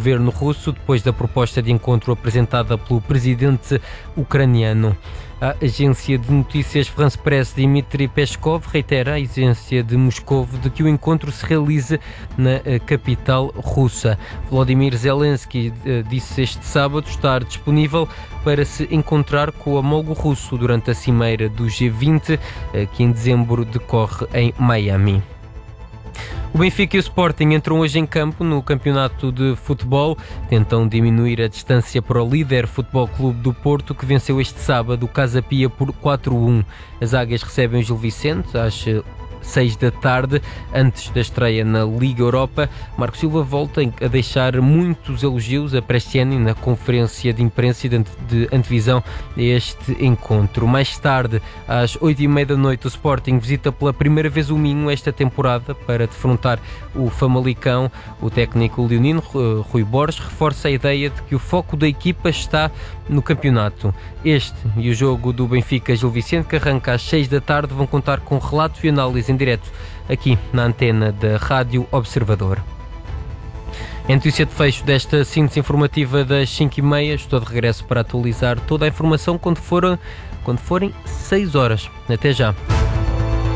governo russo depois da proposta de encontro apresentada pelo presidente ucraniano. A agência de notícias France Press Dmitry Peskov reitera à exigência de Moscou de que o encontro se realize na capital russa. Volodymyr Zelensky disse este sábado estar disponível para se encontrar com o homólogo russo durante a cimeira do G20, que em dezembro decorre em Miami. O Benfica e o Sporting entram hoje em campo no campeonato de futebol. Tentam diminuir a distância para o líder Futebol Clube do Porto, que venceu este sábado o Casa Pia por 4-1. As águias recebem o Gil Vicente às 6 da tarde, antes da estreia na Liga Europa. Marco Silva volta a deixar muitos elogios a Prestiani na conferência de imprensa de antevisão a este encontro. Mais tarde, às 8h30 da noite, o Sporting visita pela primeira vez o Minho esta temporada para defrontar o Famalicão. O técnico leonino, Rui Borges, reforça a ideia de que o foco da equipa está no campeonato. Este e o jogo do Benfica-Gil Vicente, que arranca às 6 da tarde, vão contar com relatos e análise em direto aqui na antena da Rádio Observador. Em notícia de fecho desta síntese informativa das 5h30, estou de regresso para atualizar toda a informação quando forem 6 horas. Até já.